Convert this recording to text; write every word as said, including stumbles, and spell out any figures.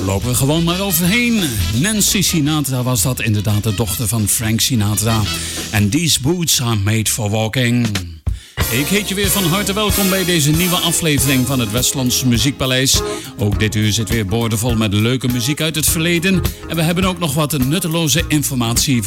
lopen we gewoon maar overheen. Nancy Sinatra was dat, inderdaad de dochter van Frank Sinatra. En These Boots Are Made For Walking. Ik heet je weer van harte welkom bij deze nieuwe aflevering van het Westlands Muziekpaleis. Ook dit uur zit weer boordevol met leuke muziek uit het verleden. En we hebben ook nog wat nutteloze informatie